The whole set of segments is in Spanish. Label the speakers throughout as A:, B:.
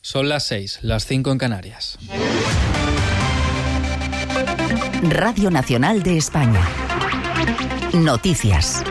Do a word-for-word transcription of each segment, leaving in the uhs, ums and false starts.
A: Son las seis, las cinco en Canarias.
B: Radio Nacional de España. Noticias.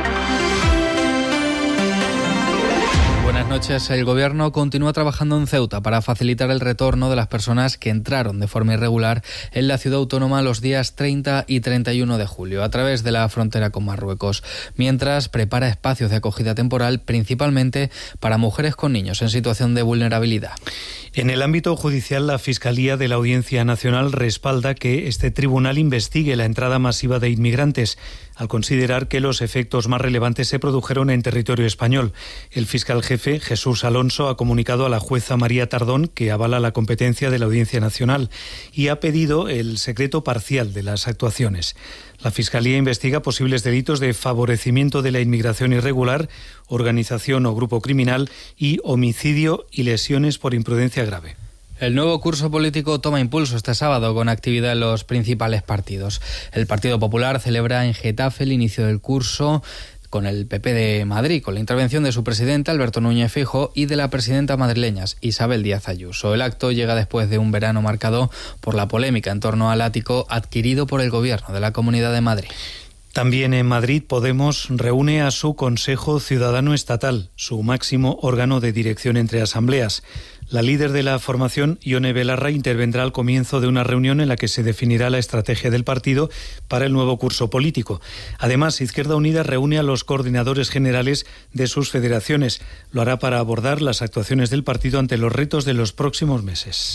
A: Buenas noches. El Gobierno continúa trabajando en Ceuta para facilitar el retorno de las personas que entraron de forma irregular en la ciudad autónoma los días treinta y treinta y uno de julio a través de la frontera con Marruecos, mientras prepara espacios de acogida temporal principalmente para mujeres con niños en situación de vulnerabilidad.
C: En el ámbito judicial, la Fiscalía de la Audiencia Nacional respalda que este tribunal investigue la entrada masiva de inmigrantes, al considerar que los efectos más relevantes se produjeron en territorio español. El fiscal jefe, Jesús Alonso, ha comunicado a la jueza María Tardón que avala la competencia de la Audiencia Nacional y ha pedido el secreto parcial de las actuaciones. La Fiscalía investiga posibles delitos de favorecimiento de la inmigración irregular, organización o grupo criminal y homicidio y lesiones por imprudencia grave.
A: El nuevo curso político toma impulso este sábado con actividad en los principales partidos. El Partido Popular celebra en Getafe el inicio del curso con el P P de Madrid, con la intervención de su presidente Alberto Núñez Feijóo y de la presidenta madrileña Isabel Díaz Ayuso. El acto llega después de un verano marcado por la polémica en torno al ático adquirido por el Gobierno de la Comunidad de Madrid.
C: También en Madrid, Podemos reúne a su Consejo Ciudadano Estatal, su máximo órgano de dirección entre asambleas. La líder de la formación, Ione Belarra, intervendrá al comienzo de una reunión en la que se definirá la estrategia del partido para el nuevo curso político. Además, Izquierda Unida reúne a los coordinadores generales de sus federaciones. Lo hará para abordar las actuaciones del partido ante los retos de los próximos meses.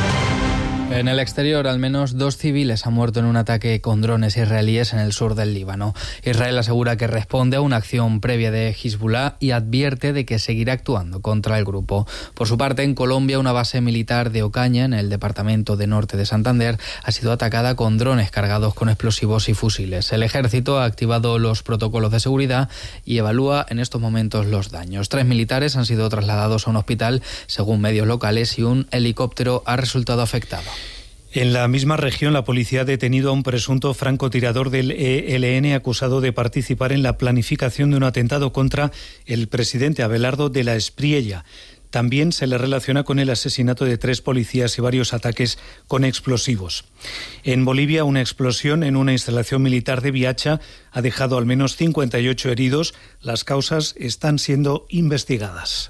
A: En el exterior, al menos dos civiles han muerto en un ataque con drones israelíes en el sur del Líbano. Israel asegura que responde a una acción previa de Hezbollah y advierte de que seguirá actuando contra el grupo. Por su parte, en Colombia, una base militar de Ocaña, en el departamento de Norte de Santander, ha sido atacada con drones cargados con explosivos y fusiles. El ejército ha activado los protocolos de seguridad y evalúa en estos momentos los daños. Tres militares han sido trasladados a un hospital, según medios locales, y un helicóptero ha resultado afectado.
C: En la misma región, la policía ha detenido a un presunto francotirador del E L N acusado de participar en la planificación de un atentado contra el presidente Abelardo de la Espriella. También se le relaciona con el asesinato de tres policías y varios ataques con explosivos. En Bolivia, una explosión en una instalación militar de Viacha ha dejado al menos cincuenta y ocho heridos. Las causas están siendo investigadas.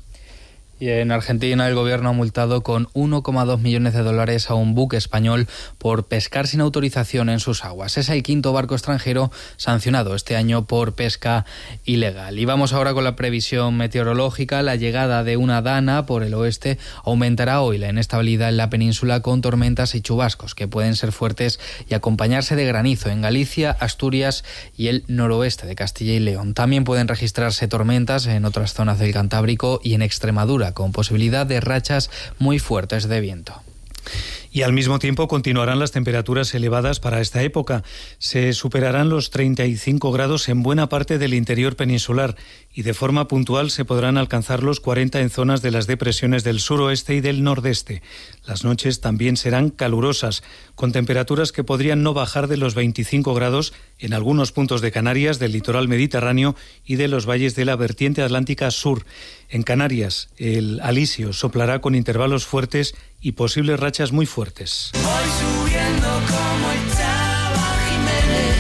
A: Y en Argentina, el Gobierno ha multado con uno coma dos millones de dólares a un buque español por pescar sin autorización en sus aguas. Es el quinto barco extranjero sancionado este año por pesca ilegal. Y vamos ahora con la previsión meteorológica. La llegada de una dana por el oeste aumentará hoy la inestabilidad en la península con tormentas y chubascos que pueden ser fuertes y acompañarse de granizo en Galicia, Asturias y el noroeste de Castilla y León. También pueden registrarse tormentas en otras zonas del Cantábrico y en Extremadura, con posibilidad de rachas muy fuertes de viento.
C: Y al mismo tiempo continuarán las temperaturas elevadas para esta época. Se superarán los treinta y cinco grados en buena parte del interior peninsular y de forma puntual se podrán alcanzar los cuarenta en zonas de las depresiones del suroeste y del nordeste. Las noches también serán calurosas, con temperaturas que podrían no bajar de los veinticinco grados en algunos puntos de Canarias, del litoral mediterráneo y de los valles de la vertiente atlántica sur. En Canarias, el alisio soplará con intervalos fuertes y posibles rachas muy fuertes.
D: Voy subiendo como el Chava Jiménez.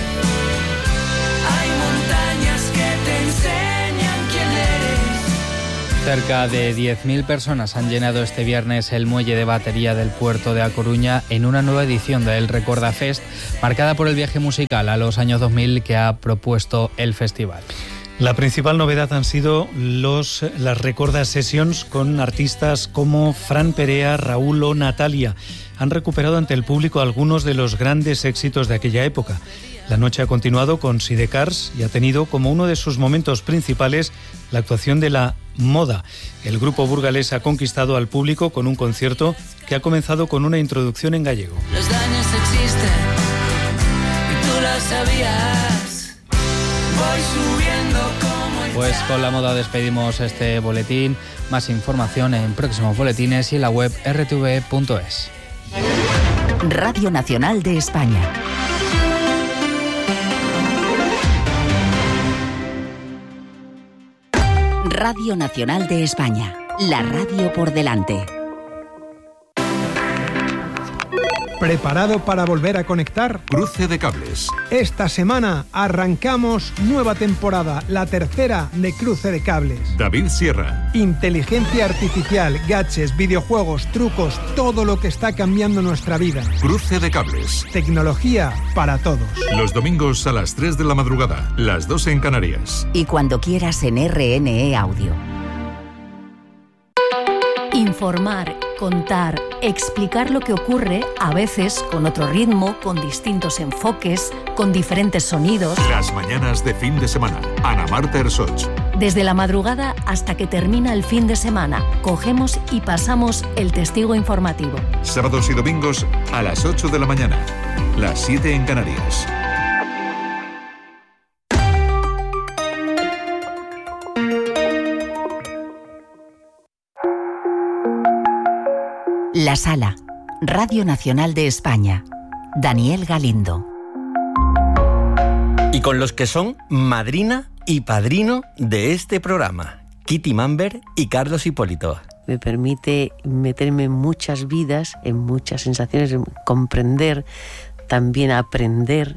D: Hay montañas que te enseñan quién eres.
A: Cerca de diez mil personas han llenado este viernes el muelle de batería del puerto de A Coruña en una nueva edición del Recorda Fest, marcada por el viaje musical a los años dos mil que ha propuesto el festival.
C: La principal novedad han sido los, las Recorda Sessions con artistas como Fran Perea, Raúl o Natalia. Han recuperado ante el público algunos de los grandes éxitos de aquella época. La noche ha continuado con Sidecars y ha tenido como uno de sus momentos principales la actuación de La Moda. El grupo burgalés ha conquistado al público con un concierto que ha comenzado con una introducción en gallego.
D: Los daños existen y tú lo sabías. Voy subiendo como el
A: Pues con La Moda despedimos este boletín. Más información en próximos boletines y en la web erre te ve punto es.
B: Radio Nacional de España. Radio Nacional de España. La radio por delante.
E: ¿Preparado para volver a conectar?
F: Cruce de cables.
E: Esta semana arrancamos nueva temporada, la tercera de Cruce de Cables.
F: David Sierra.
E: Inteligencia artificial, gadgets, videojuegos, trucos, todo lo que está cambiando nuestra vida.
F: Cruce de cables.
E: Tecnología para todos.
F: Los domingos a las tres de la madrugada, las dos en Canarias.
B: Y cuando quieras en R N E Audio.
G: Informar, contar, explicar lo que ocurre, a veces con otro ritmo, con distintos enfoques, con diferentes sonidos.
F: Las mañanas de fin de semana. Ana Marta Ersoch.
G: Desde la madrugada hasta que termina el fin de semana, cogemos y pasamos el testigo informativo.
F: Sábados y domingos a las ocho de la mañana, las siete en Canarias.
B: La Sala, Radio Nacional de España. Daniel Galindo.
H: Y con los que son madrina y padrino de este programa, Kitty Mamber y Carlos Hipólito.
I: Me permite meterme en muchas vidas, en muchas sensaciones, comprender, también aprender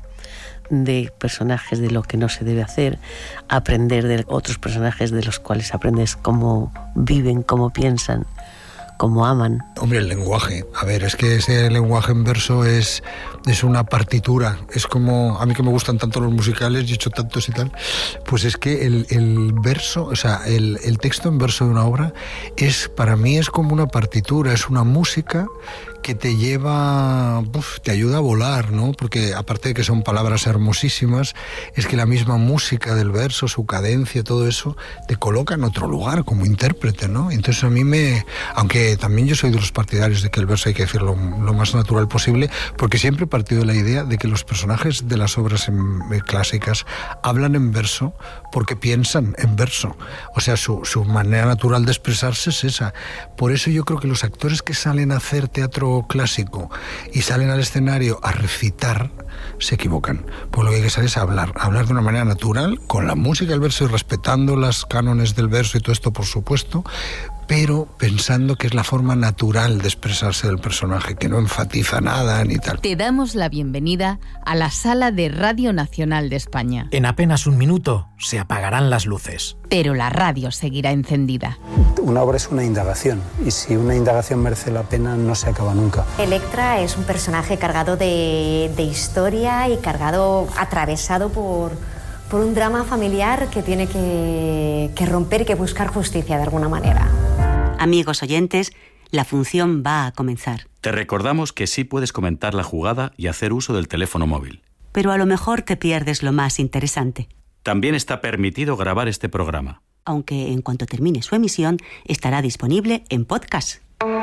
I: de personajes de lo que no se debe hacer, aprender de otros personajes de los cuales aprendes cómo viven, cómo piensan, cómo aman.
J: Hombre, el lenguaje. A ver, es que ese lenguaje en verso es, es una partitura. Es como, a mí que me gustan tanto los musicales, y he hecho tantos y tal, pues es que el, el verso, o sea, el, el texto en verso de una obra es, para mí es como una partitura, es una música que te lleva, uf, te ayuda a volar, ¿no? Porque aparte de que son palabras hermosísimas, es que la misma música del verso, su cadencia, todo eso, te coloca en otro lugar como intérprete, ¿no? Entonces a mí me... Aunque también yo soy de los partidarios de que el verso hay que decirlo lo más natural posible, porque siempre he partido de la idea de que los personajes de las obras en, en clásicas hablan en verso porque piensan en verso. O sea, su, su manera natural de expresarse es esa. Por eso yo creo que los actores que salen a hacer teatro clásico y salen al escenario a recitar se equivocan, pues lo que hay que hacer es hablar hablar de una manera natural, con la música del verso y respetando las cánones del verso y todo esto, por supuesto, pero pensando que es la forma natural de expresarse del personaje, que no enfatiza nada ni tal.
K: Te damos la bienvenida a la sala de Radio Nacional de España.
L: En apenas un minuto se apagarán las luces.
K: Pero la radio seguirá encendida.
M: Una obra es una indagación, y si una indagación merece la pena, no se acaba nunca.
N: Electra es un personaje cargado de, de historia y cargado, atravesado por, por un drama familiar que tiene que, que romper y que buscar justicia de alguna manera.
O: Amigos oyentes, la función va a comenzar.
P: Te recordamos que sí puedes comentar la jugada y hacer uso del teléfono móvil.
O: Pero a lo mejor te pierdes lo más interesante.
P: También está permitido grabar este programa.
O: Aunque en cuanto termine su emisión, estará disponible en podcast.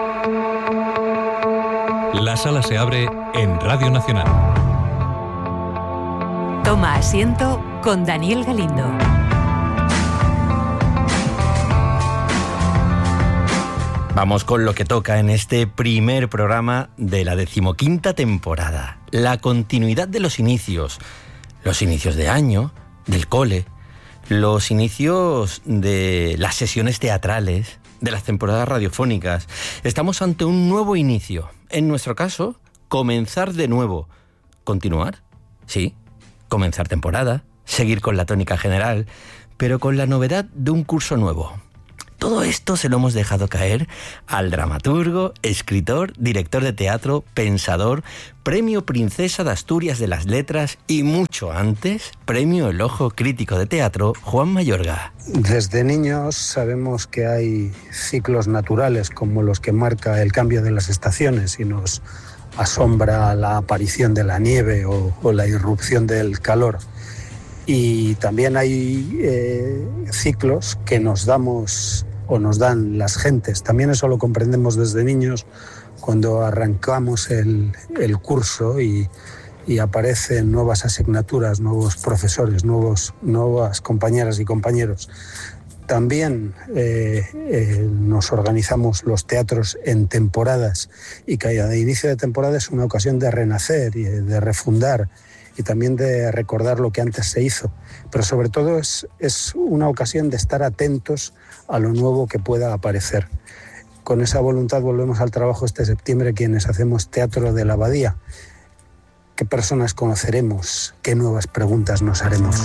Q: La sala se abre en Radio Nacional.
B: Toma asiento con Daniel Galindo.
H: Vamos con lo que toca en este primer programa de la decimoquinta temporada. La continuidad de los inicios. Los inicios de año, del cole, los inicios de las sesiones teatrales, de las temporadas radiofónicas. Estamos ante un nuevo inicio. En nuestro caso, comenzar de nuevo. ¿Continuar? Sí. Comenzar temporada, seguir con la tónica general, pero con la novedad de un curso nuevo. Todo esto se lo hemos dejado caer al dramaturgo, escritor, director de teatro, pensador, premio Princesa de Asturias de las Letras y mucho antes, premio El Ojo Crítico de Teatro, Juan Mayorga.
M: Desde niños sabemos que hay ciclos naturales como los que marca el cambio de las estaciones y nos asombra la aparición de la nieve o, o la irrupción del calor. Y también hay eh, ciclos que nos damos o nos dan las gentes. También eso lo comprendemos desde niños cuando arrancamos el, el curso y, y aparecen nuevas asignaturas, nuevos profesores, nuevos, nuevas compañeras y compañeros. También eh, eh, nos organizamos los teatros en temporadas y cada inicio de temporada es una ocasión de renacer y de refundar y también de recordar lo que antes se hizo. Pero sobre todo es, es una ocasión de estar atentos a lo nuevo que pueda aparecer. con esa voluntad volvemos al trabajo este septiembre quienes hacemos Teatro de la Abadía. ¿Qué personas conoceremos? ¿Qué nuevas preguntas nos haremos?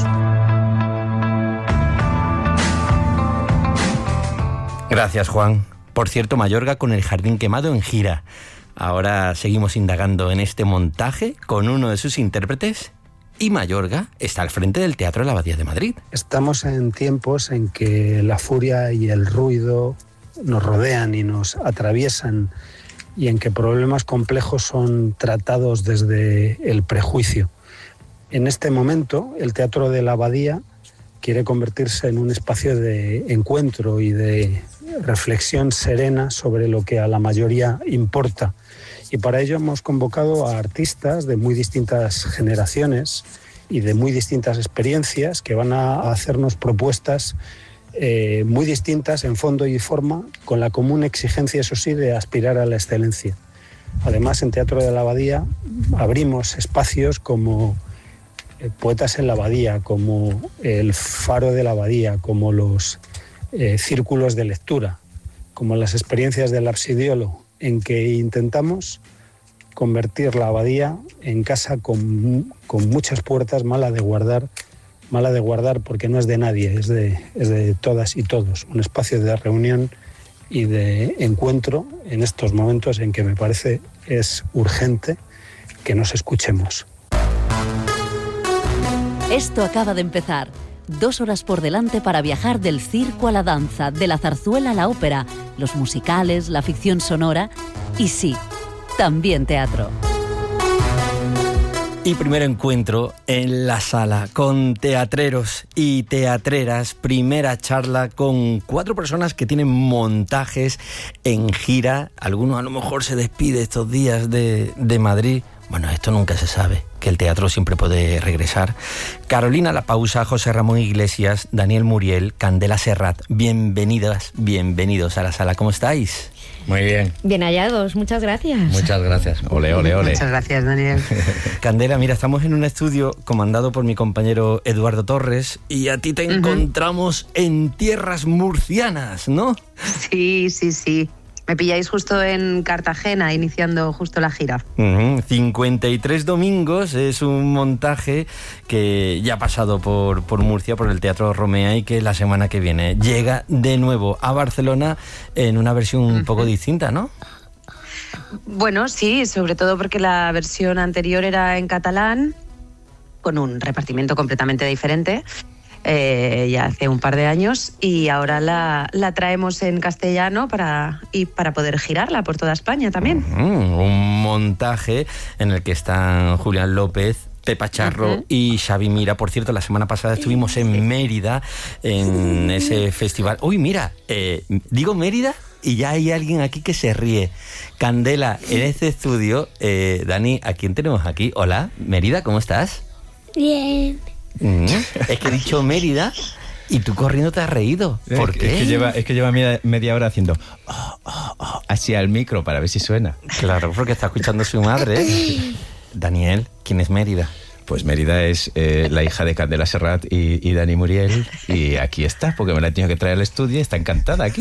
H: Gracias, Juan. Por cierto, Mayorga con el Jardín Quemado en gira. Ahora seguimos indagando en este montaje con uno de sus intérpretes y Mayorga está al frente del Teatro de la Abadía de Madrid.
M: Estamos en tiempos en que la furia y el ruido nos rodean y nos atraviesan y en que problemas complejos son tratados desde el prejuicio. En este momento, el Teatro de la Abadía quiere convertirse en un espacio de encuentro y de reflexión serena sobre lo que a la mayoría importa. Y para ello hemos convocado a artistas de muy distintas generaciones y de muy distintas experiencias que van a hacernos propuestas eh, muy distintas en fondo y forma, con la común exigencia, eso sí, de aspirar a la excelencia. Además, en Teatro de la Abadía abrimos espacios como eh, Poetas en la Abadía, como el Faro de la Abadía, como los eh, círculos de lectura, como las experiencias del Absidiolo, en que intentamos convertir la abadía en casa con, con muchas puertas, mala de guardar, mala de guardar porque no es de nadie, es de, es de todas y todos, un espacio de reunión y de encuentro en estos momentos en que me parece es urgente que nos escuchemos.
G: Esto acaba de empezar. Dos horas por delante para viajar del circo a la danza, de la zarzuela a la ópera, los musicales, la ficción sonora y sí, también teatro.
H: Y primer encuentro en la sala con teatreros y teatreras. Primera charla con cuatro personas que tienen montajes en gira. Alguno a lo mejor se despide estos días de, de Madrid. Bueno, esto nunca se sabe, que el teatro siempre puede regresar. Carolina La Pausa, José Ramón Iglesias, Daniel Muriel, Candela Serrat, bienvenidas, bienvenidos a la sala. ¿Cómo estáis?
R: Muy bien.
S: Bien hallados, muchas gracias.
R: Muchas gracias. Ole, ole, ole.
I: Muchas gracias, Daniel.
H: Candela, mira, estamos en un estudio comandado por mi compañero Eduardo Torres y a ti te uh-huh. encontramos en tierras murcianas, ¿no?
I: Sí, sí, sí. Me pilláis justo en Cartagena, iniciando justo la gira.
H: Uh-huh. cincuenta y tres domingos es un montaje que ya ha pasado por, por Murcia, por el Teatro Romea, y que la semana que viene llega de nuevo a Barcelona en una versión un poco distinta, ¿no?
I: Bueno, sí, sobre todo porque la versión anterior era en catalán, con un repartimiento completamente diferente. Eh, ya hace un par de años, y ahora la, la traemos en castellano para, y para poder girarla por toda España también.
H: Mm, un montaje en el que están Julián López, Pepa Charro uh-huh. y Xavi Mira. Por cierto, la semana pasada estuvimos en Mérida, en ese festival. Uy, mira, eh, digo Mérida y ya hay alguien aquí que se ríe. Candela, en este estudio, eh, Dani, ¿a quién tenemos aquí? Hola, Mérida, ¿cómo estás?
T: Bien.
H: Mm, es que he dicho Mérida y tú corriendo te has reído. ¿Por
R: es,
H: qué?
R: Es que lleva, es que lleva media, media hora haciendo oh, oh, oh, así al micro para ver si suena.
H: Claro, porque está escuchando su madre. Daniel, ¿quién es Mérida?
R: Pues Mérida es eh, la hija de Candela Serrat y, y Dani Muriel, y aquí está, porque me la he tenido que traer al estudio y está encantada aquí.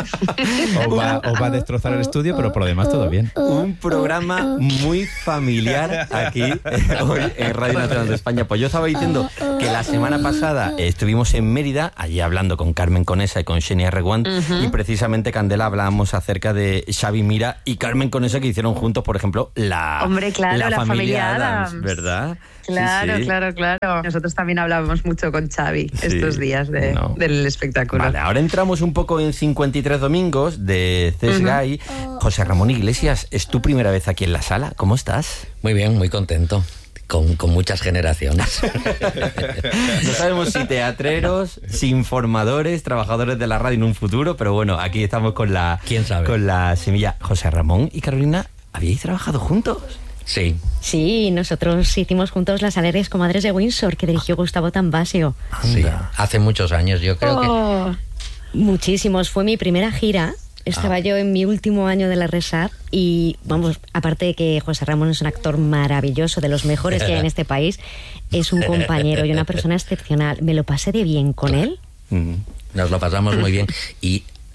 R: Os va, os va a destrozar el estudio, pero por lo demás todo bien.
H: Un programa muy familiar aquí eh, hoy en Radio Nacional de España. Pues yo estaba diciendo que la semana pasada estuvimos en Mérida, allí hablando con Carmen Conesa y con Xenia Reguant, uh-huh. y precisamente, Candela, hablábamos acerca de Xavi Mira y Carmen Conesa, que hicieron juntos, por ejemplo, la,
I: Hombre, claro,
H: la,
I: la
H: familia,
I: familia
H: Adams,
I: Adams,
H: ¿verdad?
I: Claro,
H: sí, sí.
I: claro, claro. Nosotros también hablábamos mucho con Xavi sí, estos días de,
H: no.
I: del espectáculo.
H: Vale, ahora entramos un poco en cincuenta y tres domingos de C E S G A I. Uh-huh. José Ramón Iglesias, es tu primera vez aquí en la sala. ¿Cómo estás?
U: Muy bien, muy contento. Con, con muchas generaciones.
H: No sabemos si teatreros, si informadores, trabajadores de la radio en un futuro, pero bueno, aquí estamos con la,
U: ¿quién sabe?
H: Con la semilla. José Ramón y Carolina, ¿habíais trabajado juntos?
U: Sí.
S: Sí, nosotros hicimos juntos Las Alegres Comadres de Windsor, que dirigió Gustavo Tambasio.
U: Sí, hace muchos años, yo creo oh,
S: que... Muchísimos, fue mi primera gira. Estaba ah. yo en mi último año de la RESAD y, vamos, aparte de que José Ramón es un actor maravilloso, de los mejores que hay en este país, es un compañero y una persona excepcional. Me lo pasé de bien con él.
U: Nos lo pasamos muy bien. Y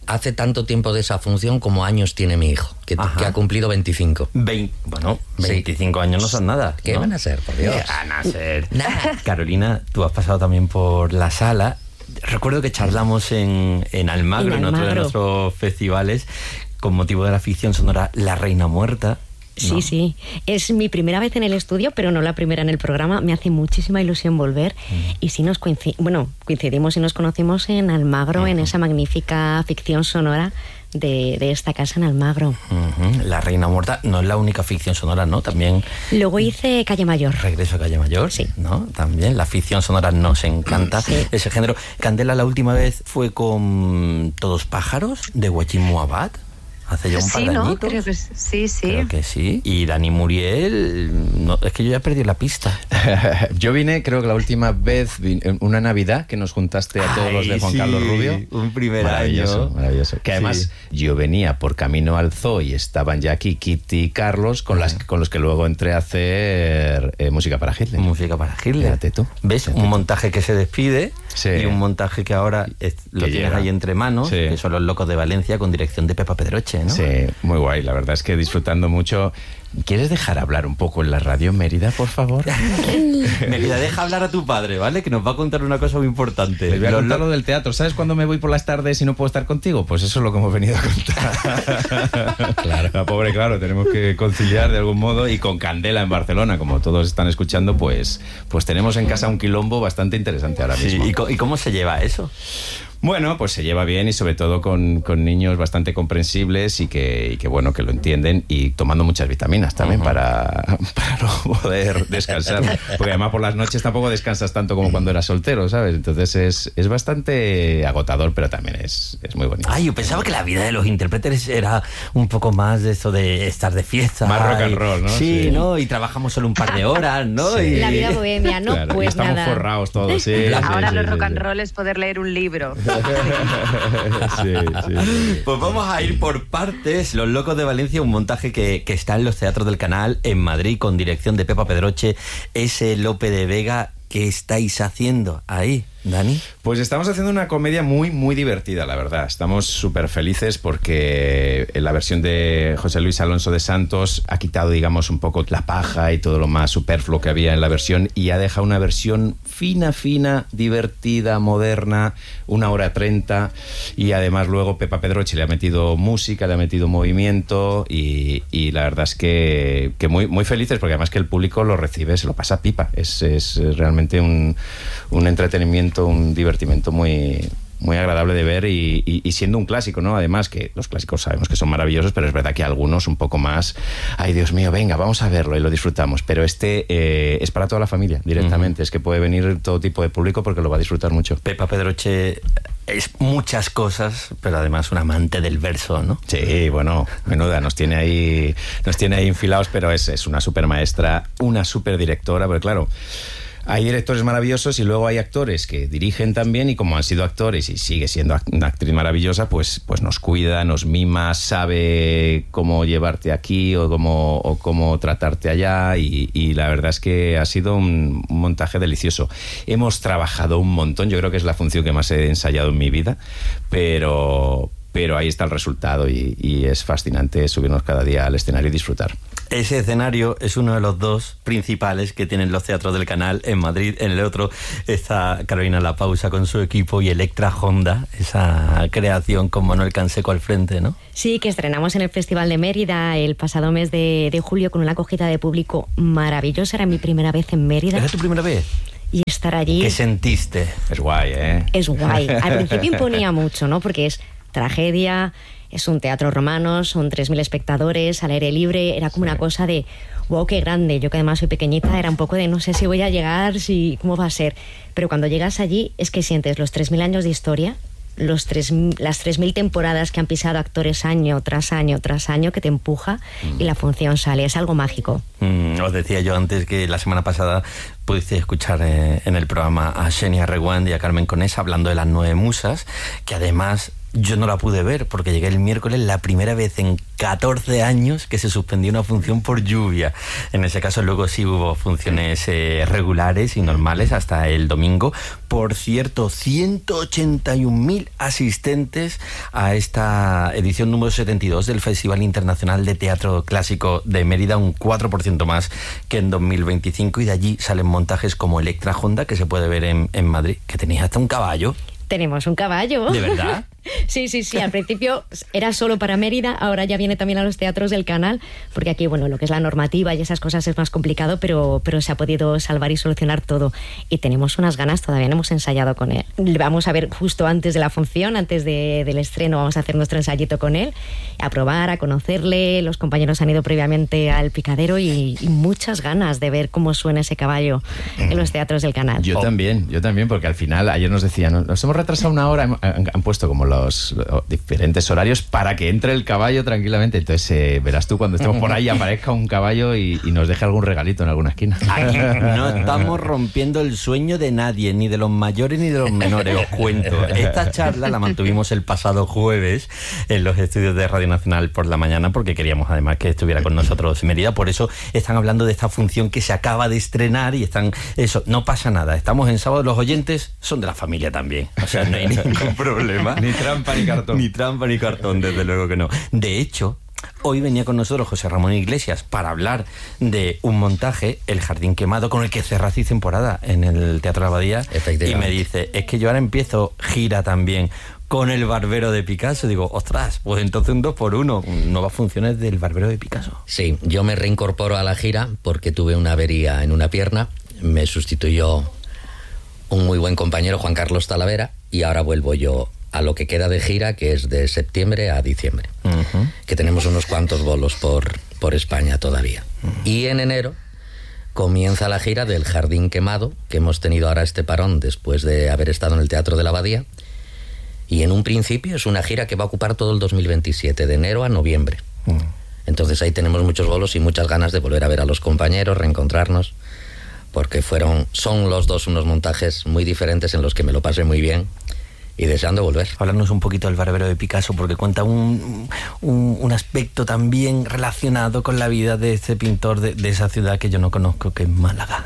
U: hace tanto tiempo de esa función como años tiene mi hijo, que, que ha cumplido veinticinco.
H: Vein, bueno, veinticinco sí. años no son nada,
U: ¿Qué
H: ¿no?
U: van a ser, por Dios?
H: ¿Qué van a ser? Nada. Carolina, tú has pasado también por la sala. Recuerdo que charlamos en, en Almagro, en, en otro de nuestros festivales, con motivo de la ficción sonora La Reina Muerta.
S: Sí,
H: no.
S: sí. Es mi primera vez en el estudio, pero no la primera en el programa. Me hace muchísima ilusión volver. Mm. Y sí nos coinci- bueno, coincidimos y nos conocimos en Almagro, uh-huh. en esa magnífica ficción sonora de, de esta casa en Almagro.
H: Uh-huh. La Reina Muerta no es la única ficción sonora, ¿no? También...
S: Luego hice Calle Mayor.
H: Regreso a Calle Mayor,
S: sí.
H: ¿no? También la ficción sonora nos encanta, sí. ese género. Candela, la última vez fue con Todos pájaros, de Joaquín Muabat. Hace ya un
T: sí,
H: par de
T: ¿no?
H: añitos.
T: Creo que sí, sí.
H: Creo que sí. Y Dani Muriel, no, es que yo ya perdí la pista.
R: Yo vine, creo que la última vez, vine, una Navidad que nos juntaste a todos Ay, los de Juan
H: sí,
R: Carlos Rubio.
H: Un primer
R: maravilloso,
H: año.
R: Maravilloso. Que además
H: sí.
R: yo venía por camino al Zoo y estaban ya aquí Kitty y Carlos, con, las, con los que luego entré a hacer eh, música para Hitler.
H: Música para Hitler.
R: Fíjate tú.
H: ¿Ves?
R: Fíjate
H: un
R: tú.
H: montaje que se despide
R: sí.
H: y un montaje que ahora es, lo
R: que
H: tienes
R: llega.
H: ahí entre manos, sí. que son Los Locos de Valencia, con dirección de Pepa Pedroche, ¿no?
R: Sí, muy guay, la verdad es que disfrutando mucho. ¿Quieres dejar hablar un poco en la radio, Mérida, por favor?
H: Mérida, deja hablar a tu padre, ¿vale? Que nos va a contar una cosa muy importante.
R: Les voy a
H: Los
R: contar
H: lo...
R: lo del teatro. ¿Sabes cuándo me voy por las tardes y no puedo estar contigo? Pues eso es lo que hemos venido a contar. Claro. La pobre, claro, tenemos que conciliar de algún modo. Y con Candela en Barcelona, como todos están escuchando, pues, pues tenemos en casa un quilombo bastante interesante ahora mismo.
H: Sí, ¿y, co- ¿y cómo se lleva eso?
R: Bueno, pues se lleva bien y sobre todo con, con niños bastante comprensibles y que, y que, bueno, que lo entienden y tomando muchas vitaminas también uh-huh. para, para no poder descansar. Porque además por las noches tampoco descansas tanto como cuando eras soltero, ¿sabes? Entonces es, es bastante agotador, pero también es, es muy bonito.
H: Ay, yo pensaba que la vida de los intérpretes era un poco más de eso de estar de fiesta.
R: Más rock and roll, ¿no?
H: Sí, sí. ¿no? Y trabajamos solo un par de horas, ¿no?
S: Sí.
H: Y...
S: La vida bohemia, ¿no?
R: Claro,
S: pues
R: y estamos
S: nada.
R: forrados todos, sí.
T: Ahora
R: sí,
T: los
R: sí,
T: rock
R: sí,
T: and
R: sí.
T: roll es poder leer un libro.
R: sí, sí, sí.
H: Pues vamos a ir por partes. Los Locos de Valencia, un montaje que, que está en los teatros del Canal en Madrid con dirección de Pepa Pedroche, ese Lope de Vega. ¿Qué estáis haciendo ahí, Dani?
R: Pues estamos haciendo una comedia muy, muy divertida, la verdad. Estamos súper felices porque la versión de José Luis Alonso de Santos ha quitado, digamos, un poco la paja y todo lo más superfluo que había en la versión y ha dejado una versión fina, fina, divertida, moderna, una hora treinta, y además luego Pepa Pedroche le ha metido música, le ha metido movimiento y, y la verdad es que, que muy, muy felices porque además que el público lo recibe, se lo pasa pipa. Es, es realmente un, un entretenimiento, un divertimento muy, muy agradable de ver y, y, y siendo un clásico, ¿no? Además que los clásicos sabemos que son maravillosos, pero es verdad que algunos un poco más, ay Dios mío, venga, vamos a verlo y lo disfrutamos, pero este eh, es para toda la familia directamente, uh-huh. es que puede venir todo tipo de público porque lo va a disfrutar mucho.
H: Pepa Pedroche es muchas cosas, pero además un amante del verso, ¿no?
R: Sí, bueno, menuda, nos tiene ahí, nos tiene ahí infilados, pero es, es una super maestra, una super directora, porque claro, hay directores maravillosos y luego hay actores que dirigen también y como han sido actores y sigue siendo una actriz maravillosa, pues, pues nos cuida, nos mima, sabe cómo llevarte aquí o cómo, o cómo tratarte allá y, y la verdad es que ha sido un, un montaje delicioso. Hemos trabajado un montón, yo creo que es la función que más he ensayado en mi vida, pero... pero ahí está el resultado y, y es fascinante subirnos cada día al escenario y disfrutar.
H: Ese escenario es uno de los dos principales que tienen los teatros del Canal en Madrid. En el otro está Carolina La Pausa con su equipo y Electra Honda, esa creación con Manuel Canseco al frente, ¿no?
S: Sí, que estrenamos en el Festival de Mérida el pasado mes de, de julio con una acogida de público maravillosa. Era mi primera vez en Mérida.
H: ¿Era tu primera vez?
S: Y estar allí...
H: ¿Qué sentiste?
R: Es guay, ¿eh?
S: Es guay. Al principio imponía mucho, ¿no? Porque es tragedia, es un teatro romano, son tres mil espectadores al aire libre, era como sí. una cosa de wow, qué grande. Yo que además soy pequeñita, era un poco de no sé si voy a llegar, si cómo va a ser, pero cuando llegas allí es que sientes los tres mil años de historia, los tres, las tres mil temporadas que han pisado actores año tras año tras año, que te empuja mm. y la función sale, es algo mágico.
H: Mm, os decía yo antes que la semana pasada pudiste escuchar eh, en el programa a Xenia Reguant y a Carmen Conesa hablando de las nueve musas, que además Yo no la pude ver porque llegué el miércoles, la primera vez en catorce años que se suspendió una función por lluvia. En ese caso luego sí hubo funciones eh, regulares y normales hasta el domingo. Por cierto, ciento ochenta y un mil asistentes a esta edición número setenta y dos del Festival Internacional de Teatro Clásico de Mérida, un cuatro por ciento más que en dos mil veinticinco, y de allí salen montajes como Electra Honda, que se puede ver en, en Madrid, que tenéis hasta un caballo.
S: Tenemos un caballo.
H: ¿De verdad?
S: Sí, sí, sí. Al principio era solo para Mérida, ahora ya viene también a los teatros del canal, porque aquí, bueno, lo que es la normativa y esas cosas es más complicado, pero, pero se ha podido salvar y solucionar todo. Y tenemos unas ganas, todavía no hemos ensayado con él. Vamos a ver justo antes de la función, antes de, del estreno, vamos a hacer nuestro ensayito con él, a probar, a conocerle. Los compañeros han ido previamente al picadero y, y muchas ganas de ver cómo suena ese caballo en los teatros del canal.
R: Yo
S: oh.
R: también, yo también, porque al final ayer nos decían, nos hemos retrasado una hora, han, han puesto como los diferentes horarios para que entre el caballo tranquilamente. Entonces eh, verás tú cuando estemos por ahí aparezca un caballo y, y nos deje algún regalito en alguna esquina.
H: Aquí no estamos rompiendo el sueño de nadie, ni de los mayores ni de los menores, os cuento. Esta charla la mantuvimos el pasado jueves en los estudios de Radio Nacional por la mañana, porque queríamos además que estuviera con nosotros Mérida. Por eso están hablando de esta función que se acaba de estrenar y están... Eso, no pasa nada, estamos en sábado, los oyentes son de la familia también, o sea, no hay ningún problema.
R: Ni trampa ni cartón.
H: Ni trampa ni cartón, desde luego que no. De hecho, hoy venía con nosotros José Ramón Iglesias para hablar de un montaje, El Jardín Quemado, con el que cerrasteis temporada en el Teatro de la Abadía. Y me dice, es que yo ahora empiezo gira también con El Barbero de Picasso. Digo, ostras, pues entonces un dos por uno, nuevas funciones del Barbero de Picasso.
U: Sí, yo me reincorporo a la gira porque tuve una avería en una pierna, me sustituyó un muy buen compañero, Juan Carlos Talavera, y ahora vuelvo yo a lo que queda de gira, que es de septiembre a diciembre, uh-huh. que tenemos unos cuantos bolos por, por España todavía. Uh-huh. Y en enero comienza la gira del Jardín Quemado, que hemos tenido ahora este parón después de haber estado en el Teatro de la Abadía, y en un principio es una gira que va a ocupar todo el dos mil veintisiete, de enero a noviembre. Uh-huh. Entonces ahí tenemos muchos bolos y muchas ganas de volver a ver a los compañeros, reencontrarnos, porque fueron, son los dos unos montajes muy diferentes en los que me lo pasé muy bien y deseando volver.
H: Hablarnos un poquito del Barbero de Picasso, porque cuenta un, un, un aspecto también relacionado con la vida de este pintor de, de esa ciudad que yo no conozco, que es Málaga.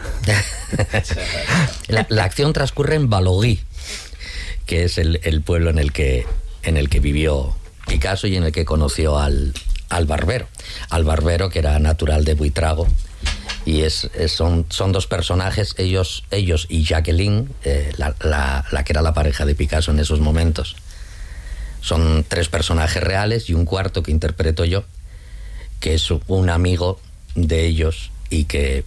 U: la, la acción transcurre en Balogui, que es el, el pueblo en el que, en el que vivió Picasso y en el que conoció al, al barbero. Al barbero, que era natural de Buitrago. Y es, es, son, son dos personajes, ellos, ellos y Jacqueline, eh, la, la, la que era la pareja de Picasso en esos momentos. Son tres personajes reales y un cuarto que interpreto yo, que es un amigo de ellos y que...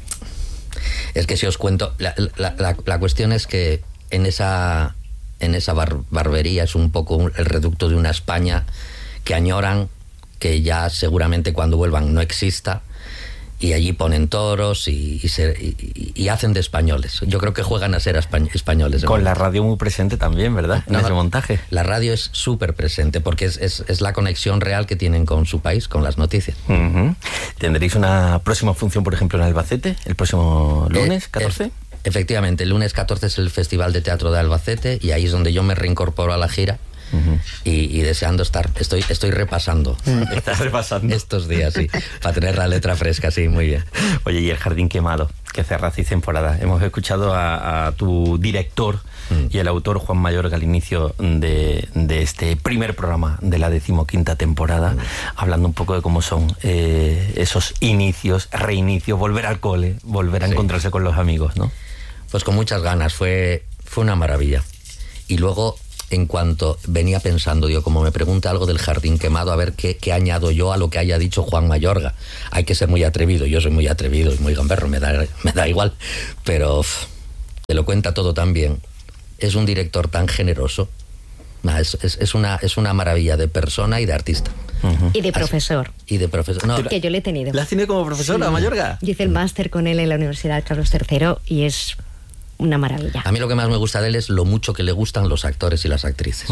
U: Es que si os cuento, la, la, la, la cuestión es que en esa, en esa bar, barbería es un poco el reducto de una España que añoran, que ya seguramente cuando vuelvan no exista. Y allí ponen toros y, y, se, y, y hacen de españoles. Yo creo que juegan a ser españ- españoles.
H: Con la radio muy presente también, ¿verdad? En
U: no,
H: ese montaje.
U: La radio es súper presente porque es, es, es la conexión real que tienen con su país, con las noticias.
H: Uh-huh. ¿Tendréis una próxima función, por ejemplo, en Albacete, el próximo lunes, catorce?
U: Eh, efectivamente, el lunes catorce es el Festival de Teatro de Albacete y ahí es donde yo me reincorporo a la gira. Uh-huh. Y, y deseando estar, estoy, estoy repasando.
H: Estás repasando
U: estos días, sí, para tener la letra fresca, sí, muy bien.
H: Oye, y El Jardín Quemado, que cerrasteis temporada. Hemos escuchado a, a tu director mm. y el autor Juan Mayorga al inicio de, de este primer programa de la decimoquinta temporada, mm. hablando un poco de cómo son eh, esos inicios, reinicios, volver al cole, volver a sí. encontrarse con los amigos, ¿no?
U: Pues con muchas ganas, fue, fue una maravilla. Y luego, en cuanto venía pensando, digo, como me pregunta algo del Jardín Quemado, a ver qué, qué añado yo a lo que haya dicho Juan Mayorga. Hay que ser muy atrevido, yo soy muy atrevido y muy gamberro, me da, me da igual, pero uf, te lo cuenta todo tan bien. Es un director tan generoso, es, es, es, una, es una maravilla de persona y de artista.
S: Uh-huh. Y de profesor.
U: Así, y de profesor. No,
S: que yo le he tenido.
H: ¿La has tenido como profesora, sí. Mayorga?
S: Yo hice el máster con él en la Universidad Carlos tercero y es... una maravilla.
U: A mí lo que más me gusta de él es lo mucho que le gustan los actores y las actrices. Mm.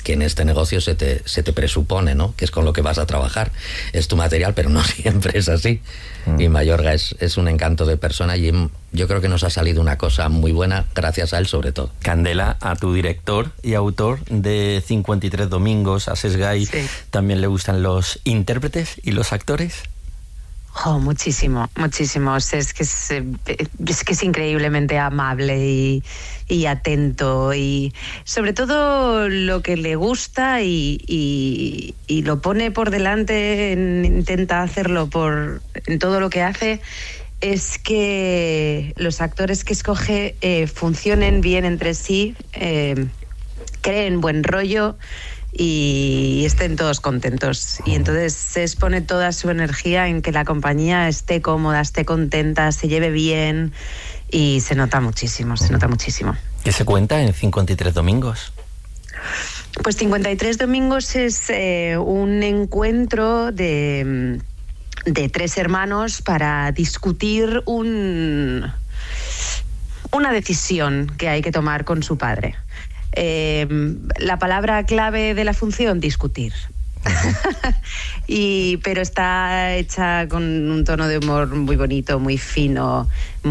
U: que en este negocio se te, se te presupone, ¿no? Que es con lo que vas a trabajar. Es tu material, pero no siempre es así. Mm. Y Mayorga es, es un encanto de persona y yo creo que nos ha salido una cosa muy buena gracias a él sobre todo.
H: Candela, a tu director y autor de cincuenta y tres Domingos, a Sesgay, sí. ¿También le gustan los intérpretes y los actores?
T: Oh, muchísimo, muchísimo. Es que es, es que es increíblemente amable y, y atento y sobre todo lo que le gusta y, y, y lo pone por delante, intenta hacerlo por en todo lo que hace, es que los actores que escoge eh, funcionen bien entre sí, eh, creen buen rollo y estén todos contentos. Y entonces se expone toda su energía en que la compañía esté cómoda, esté contenta, se lleve bien y se nota muchísimo, se nota muchísimo.
H: ¿Qué se cuenta en cincuenta y tres Domingos?
T: Pues cincuenta y tres Domingos es eh, un encuentro de, de tres hermanos para discutir un, una decisión que hay que tomar con su padre. Eh, la palabra clave de la función, discutir. y, pero está hecha con un tono de humor muy bonito, muy fino,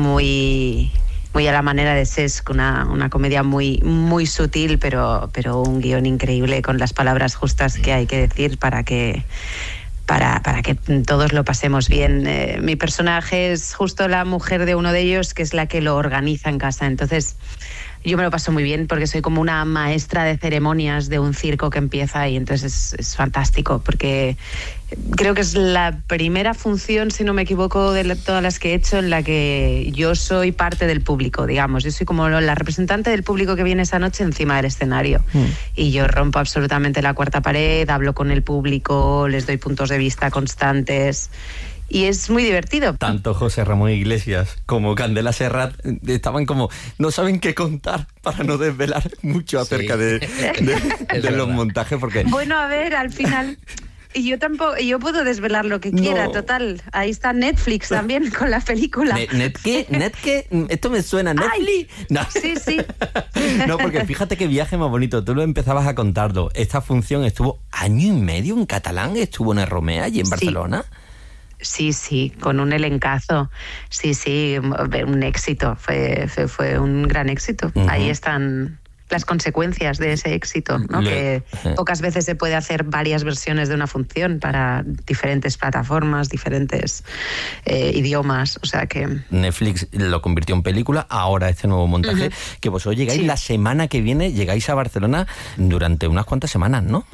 T: muy, muy a la manera de Sesc, una, una comedia muy, muy sutil, pero, pero un guión increíble con las palabras justas que hay que decir para que Para, para que todos lo pasemos bien. Eh, mi personaje es justo la mujer de uno de ellos, que es la que lo organiza en casa. Entonces, yo me lo paso muy bien porque soy como una maestra de ceremonias de un circo que empieza y entonces es, es fantástico porque creo que es la primera función, si no me equivoco, de la, todas las que he hecho en la que yo soy parte del público, digamos. Yo soy como la representante del público que viene esa noche encima del escenario. Mm. Y yo rompo absolutamente la cuarta pared, hablo con el público, les doy puntos de vista constantes. Y es muy divertido.
H: Tanto José Ramón Iglesias como Candela Serrat estaban como, no saben qué contar para no desvelar mucho acerca sí. de, de, de los montajes. Porque
T: bueno, a ver, al final... Y yo tampoco, yo puedo desvelar lo que quiera, no. Total. Ahí está Netflix también con la película.
H: ¿Net, net qué? ¿Net qué? ¿Esto me suena? ¿Netflix? No.
T: Sí, sí.
H: No, porque fíjate qué viaje más bonito. Tú lo empezabas a contarlo. Esta función estuvo año y medio en catalán, estuvo en el Romea y en Barcelona.
T: Sí. Sí, sí, con un elencazo. Sí, sí, un éxito. Fue, fue, fue un gran éxito. Uh-huh. Ahí están las consecuencias de ese éxito, ¿no? Le... Que pocas veces se puede hacer varias versiones de una función para diferentes plataformas, diferentes eh, idiomas, o sea que...
H: Netflix lo convirtió en película, ahora este nuevo montaje, uh-huh. que vosotros llegáis sí. la semana que viene, llegáis a Barcelona durante unas cuantas semanas, ¿no?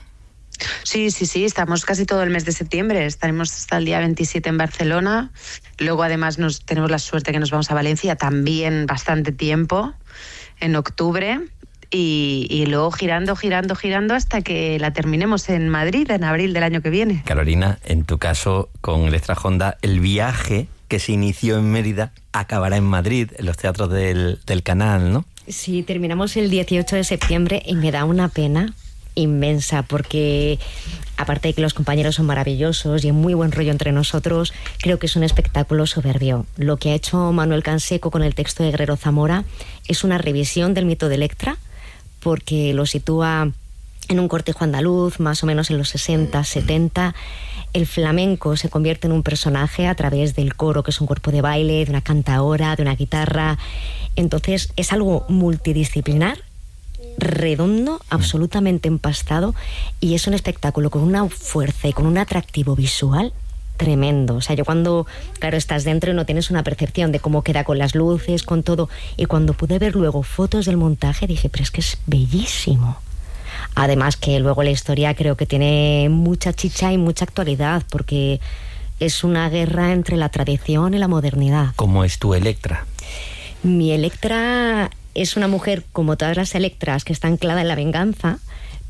T: Sí, sí, sí, estamos casi todo el mes de septiembre, estaremos hasta el día veintisiete en Barcelona, luego además nos tenemos la suerte que nos vamos a Valencia también bastante tiempo, en octubre, y, y luego girando, girando, girando hasta que la terminemos en Madrid en abril del año que viene.
H: Carolina, en tu caso con Electra Honda, el viaje que se inició en Mérida acabará en Madrid, en los teatros del, del Canal, ¿no?
S: Sí, terminamos el dieciocho de septiembre y me da una pena inmensa porque aparte de que los compañeros son maravillosos y en muy buen rollo entre nosotros, creo que es un espectáculo soberbio. Lo que ha hecho Manuel Canseco con el texto de Guerrero Zamora es una revisión del mito de Electra porque lo sitúa en un cortejo andaluz más o menos en los sesenta, setenta. El flamenco se convierte en un personaje a través del coro, que es un cuerpo de baile, de una cantaora, de una guitarra. Entonces es algo multidisciplinar, redondo, absolutamente empastado, y es un espectáculo con una fuerza y con un atractivo visual tremendo. O sea, yo cuando, claro, estás dentro y no tienes una percepción de cómo queda con las luces, con todo, y cuando pude ver luego fotos del montaje dije, pero es que es bellísimo. Además que luego la historia creo que tiene mucha chicha y mucha actualidad, porque es una guerra entre la tradición y la modernidad.
H: ¿Cómo es tu Electra?
S: Mi Electra es una mujer como todas las Electras que está anclada en la venganza,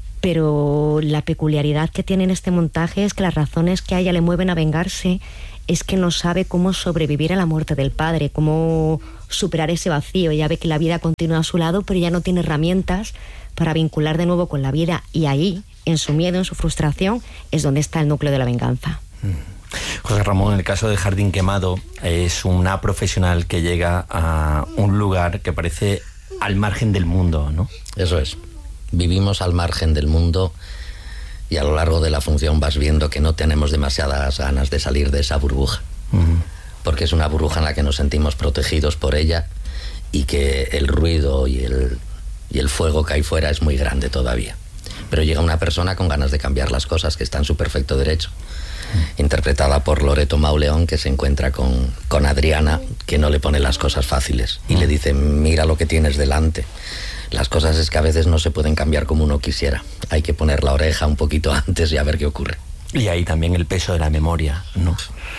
S: pero la peculiaridad que tiene en este montaje es que las razones que a ella le mueven a vengarse es que no sabe cómo sobrevivir a la muerte del padre, cómo superar ese vacío. Ella ve que la vida continúa a su lado, pero ya no tiene herramientas para vincular de nuevo con la vida, y ahí, en su miedo, en su frustración, es donde está el núcleo de la venganza.
H: José Ramón, en el caso de Jardín Quemado, es una profesional que llega a un lugar que parece al margen del mundo, ¿no?
U: Eso es. vivimos al margen del mundo y a lo largo de la función vas viendo que no tenemos demasiadas ganas de salir de esa burbuja. Uh-huh. Porque es una burbuja en la que nos sentimos protegidos por ella y que el ruido y el, y el fuego que hay fuera es muy grande todavía. Pero llega una persona con ganas de cambiar las cosas, que está en su perfecto derecho. Uh-huh. Interpretada por Loreto Mauleón, que se encuentra con, con Adriana, que no le pone las cosas fáciles. Y uh-huh. le dice, mira lo que tienes delante. Las cosas es que a veces no se pueden cambiar como uno quisiera. Hay que poner la oreja un poquito antes y a ver qué ocurre.
H: Y ahí también el peso de la memoria, ¿no?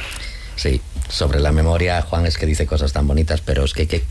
U: Sí, sobre la memoria, Juan es que dice cosas tan bonitas, pero es que, que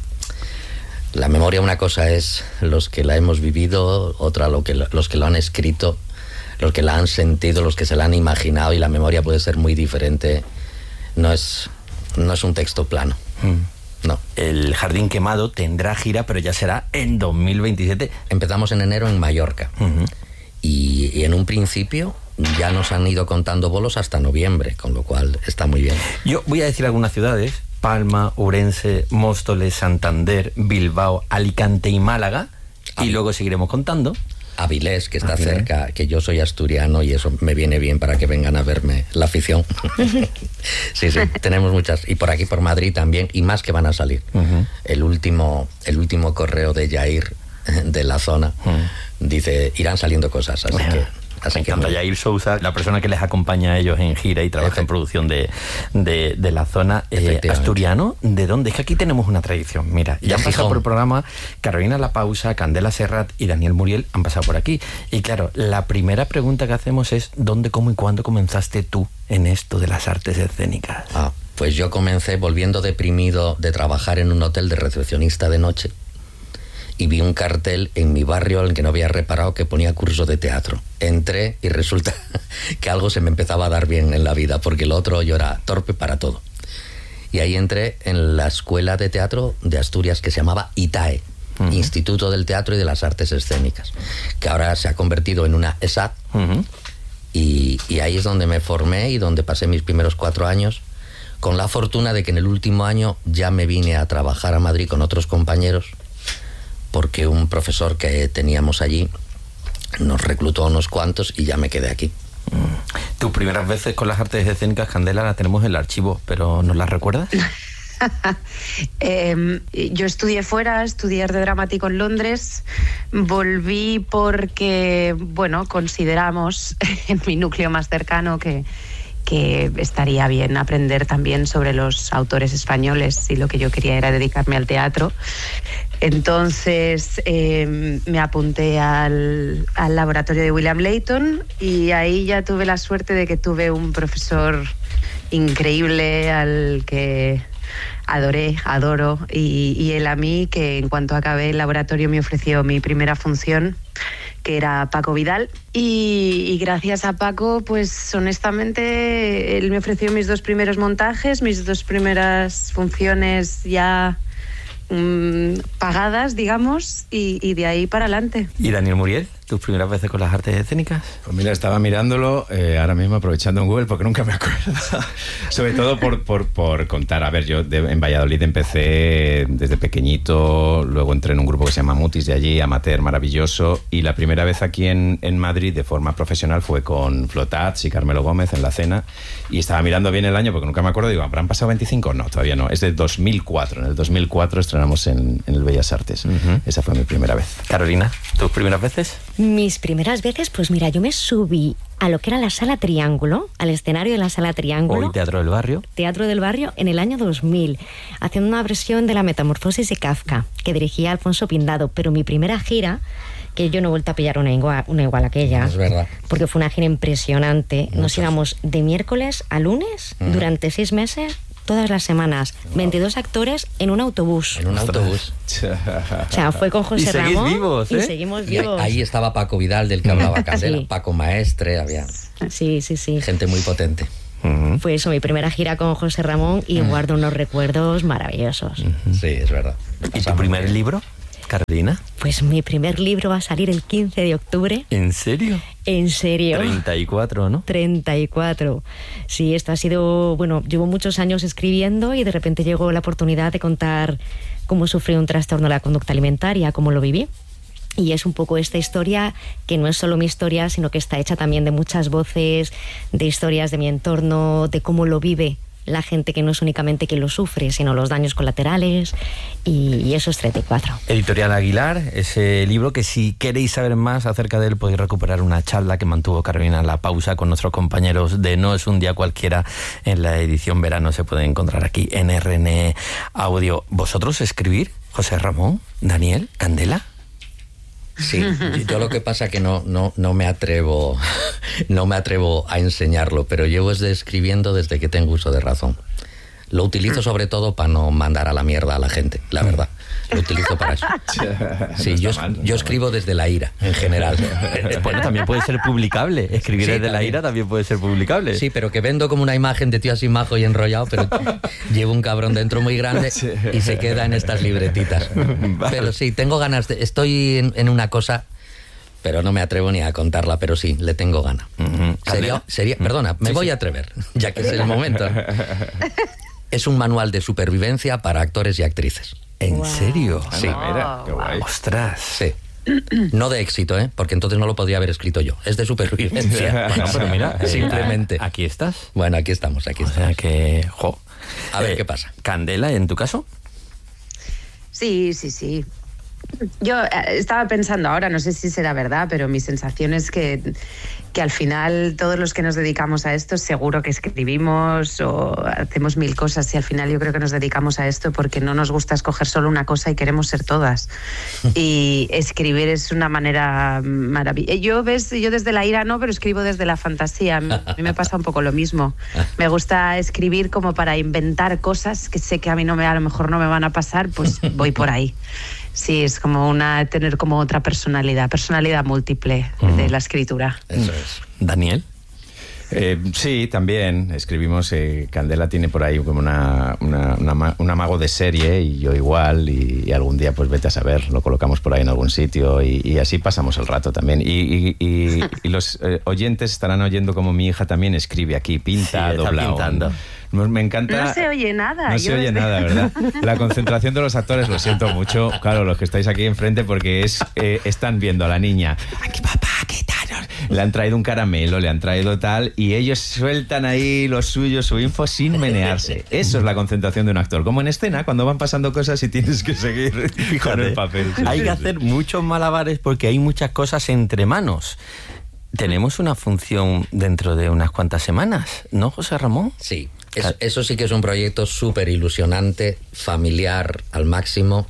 U: la memoria, una cosa es los que la hemos vivido, otra lo que, los que lo han escrito, los que la han sentido, los que se la han imaginado, y la memoria puede ser muy diferente. No es, no es un texto plano. Mm. No.
H: El Jardín Quemado tendrá gira, pero ya será en dos mil veintisiete.
U: Empezamos en enero en Mallorca. Uh-huh. y, y en un principio ya nos han ido contando bolos hasta noviembre, con lo cual está muy bien.
H: Yo voy a decir algunas ciudades: Palma, Ourense, Móstoles, Santander, Bilbao, Alicante y Málaga. Avi- y luego seguiremos contando.
U: Avilés, que está Avilés. cerca, que yo soy asturiano y eso me viene bien para que vengan a verme la afición. Sí, sí, tenemos muchas. Y por aquí, por Madrid también, y más que van a salir. Uh-huh. El último, el último correo de Yair, de la zona, uh-huh. dice, irán saliendo cosas, así uh-huh. que...
H: Me encanta Yair Sousa, la persona que les acompaña a ellos en gira y trabaja Efe. en producción de, de, de la zona. Eh, asturiano, ¿de dónde? Es que aquí tenemos una tradición. Mira, ya han pasado por el programa Carolina La Pausa, Candela Serrat y Daniel Muriel han pasado por aquí. Y claro, la primera pregunta que hacemos es ¿dónde, cómo y cuándo comenzaste tú en esto de las artes escénicas?
U: Ah, pues yo comencé volviendo deprimido de trabajar en un hotel de recepcionista de noche y vi un cartel en mi barrio en el que no había reparado que ponía curso de teatro. Entré y resulta que algo se me empezaba a dar bien en la vida, porque lo otro yo era torpe para todo. Y ahí entré en la escuela de teatro de Asturias, que se llamaba ITAE, uh-huh. Instituto del Teatro y de las Artes Escénicas, que ahora se ha convertido en una ESAT, uh-huh. y, y ahí es donde me formé y donde pasé mis primeros cuatro años, con la fortuna de que en el último año ya me vine a trabajar a Madrid con otros compañeros, porque un profesor que teníamos allí nos reclutó a unos cuantos y ya me quedé aquí.
H: Mm. Tus primeras veces con las artes escénicas, Candela, las tenemos en el archivo, pero ¿nos las recuerdas?
T: eh, yo estudié fuera, estudié arte dramático en Londres, volví porque, bueno, consideramos en mi núcleo más cercano que que estaría bien aprender también sobre los autores españoles, y lo que yo quería era dedicarme al teatro. Entonces eh, me apunté al, al laboratorio de William Layton, y ahí ya tuve la suerte de que tuve un profesor increíble al que adoré, adoro, y, y él a mí, que en cuanto acabé el laboratorio me ofreció mi primera función, que era Paco Vidal, y, y gracias a Paco, pues honestamente, él me ofreció mis dos primeros montajes, mis dos primeras funciones ya mmm, pagadas, digamos, y, y de ahí para adelante.
H: ¿Y Daniel Muriel, tus primeras veces con las artes escénicas?
R: Pues mira, estaba mirándolo eh, ahora mismo, aprovechando en Google, porque nunca me acuerdo. Sobre todo por, por, por contar. A ver, yo de, en Valladolid empecé desde pequeñito, luego entré en un grupo que se llama Mutis de allí, amateur maravilloso, y la primera vez aquí en, en Madrid de forma profesional fue con Flotats y Carmelo Gómez en La Cena, y estaba mirando bien el año porque nunca me acuerdo, digo, ¿habrán pasado veinticinco? No, todavía no, es de dos mil cuatro. En el dos mil cuatro estrenamos en, en el Bellas Artes. Uh-huh. Esa fue mi primera vez.
H: Carolina, ¿tus primeras veces?
S: Mis primeras veces, pues mira, yo me subí a lo que era la Sala Triángulo, al escenario de la Sala Triángulo.
H: Hoy Teatro del Barrio.
S: Teatro del Barrio, en el año dos mil, haciendo una versión de La Metamorfosis de Kafka, que dirigía Alfonso Pindado. Pero mi primera gira, que yo no he vuelto a pillar una igual, una igual a aquella,
U: es verdad,
S: porque fue una gira impresionante. Muchas. Nos íbamos de miércoles a lunes, mm. durante seis meses, todas las semanas, wow. veintidós actores en un autobús.
U: En un autobús.
S: O sea, fue con José
H: y
S: Ramón
H: vivos, ¿eh?
S: y seguimos vivos.
U: Y ahí estaba Paco Vidal, del que hablaba Candela, sí. Paco Maestre, había
S: sí, sí, sí.
U: gente muy potente.
S: Uh-huh. Fue eso, mi primera gira con José Ramón, y uh-huh. guardo unos recuerdos maravillosos.
U: Uh-huh. Sí, es verdad.
H: ¿Y tu primer bien. libro, Carolina?
S: Pues mi primer libro va a salir el quince de octubre.
H: ¿En serio?
S: En serio.
H: treinta y cuatro, ¿no?
S: treinta y cuatro. Sí, esto ha sido, bueno, llevo muchos años escribiendo y de repente llegó la oportunidad de contar cómo sufrí un trastorno de la conducta alimentaria, cómo lo viví. Y es un poco esta historia que no es solo mi historia, sino que está hecha también de muchas voces, de historias de mi entorno, de cómo lo vive la gente, que no es únicamente quien lo sufre, sino los daños colaterales, y, y eso es treinta y cuatro.
H: Editorial Aguilar, ese libro que si queréis saber más acerca de él podéis recuperar una charla que mantuvo Carolina La Pausa con nuestros compañeros de No es un día cualquiera en la edición verano. Se puede encontrar aquí en R N E Audio. ¿Vosotros escribir, José Ramón, Daniel, Candela?
U: Sí, yo lo que pasa que no, no, no me atrevo no me atrevo a enseñarlo, pero llevo desde escribiendo desde que tengo uso de razón. Lo utilizo sobre todo para no mandar a la mierda a la gente, la verdad. Lo utilizo para eso. Sí, yo, yo escribo desde la ira, en general.
H: Bueno, también puede ser publicable. Escribir sí, desde también. La ira también puede ser publicable.
U: Sí, pero que vendo como una imagen de tío así majo y enrollado, pero llevo un cabrón dentro muy grande y se queda en estas libretitas. Vale. Pero sí, tengo ganas de... Estoy en, en una cosa... Pero no me atrevo ni a contarla, pero sí, le tengo gana. Uh-huh. Sería, sería, perdona, me sí, voy sí. a atrever, ya que es el momento. Es un manual de supervivencia para actores y actrices.
H: ¿En wow. serio?
U: Sí.
H: Oh, mira, qué guay. Ostras.
U: Sí. No de éxito, ¿eh? Porque entonces no lo podría haber escrito yo. Es de supervivencia.
H: Bueno, pero mira,
U: simplemente.
H: Aquí estás.
U: Bueno, aquí estamos, aquí
H: o
U: estamos.
H: Sea que, jo.
U: A ver
H: eh,
U: qué pasa.
H: Candela, ¿en tu caso?
T: Sí, sí, sí. Yo estaba pensando ahora, no sé si será verdad, pero mi sensación es que, que al final todos los que nos dedicamos a esto seguro que escribimos o hacemos mil cosas, y al final yo creo que nos dedicamos a esto porque no nos gusta escoger solo una cosa y queremos ser todas. Y escribir es una manera maravillosa. Yo, ves, yo desde la ira no, pero escribo desde la fantasía. A mí, a mí me pasa un poco lo mismo. Me gusta escribir como para inventar cosas que sé que a mí no me, a lo mejor no me van a pasar, pues voy por ahí. Sí, es como una tener como otra personalidad, personalidad múltiple uh-huh. de la escritura.
U: Eso es.
H: Daniel.
R: Eh, sí, también escribimos. Eh, Candela tiene por ahí como una, una, una, un amago de serie, y yo igual, y, y algún día pues vete a saber, lo colocamos por ahí en algún sitio, y, y así pasamos el rato también. Y, y, y, y los eh, oyentes estarán oyendo como mi hija también escribe aquí, pinta,
H: sí,
R: doblado.
H: Pintando.
R: Me encanta.
T: No se oye nada.
R: No se oye nada, ¿verdad? La concentración de los actores, lo siento mucho, claro, los que estáis aquí enfrente, porque es eh, están viendo a la niña. Aquí, papá, ¿qué tal? Le han traído un caramelo, le han traído tal, y ellos sueltan ahí lo suyo, su info, sin menearse. Eso es la concentración de un actor. Como en escena, cuando van pasando cosas y tienes que seguir con el papel. Sí,
H: hay
R: sí,
H: que
R: sí.
H: hacer muchos malabares porque hay muchas cosas entre manos. Tenemos una función dentro de unas cuantas semanas, ¿no, José Ramón?
U: Sí. Es, eso sí que es un proyecto súper ilusionante, familiar al máximo,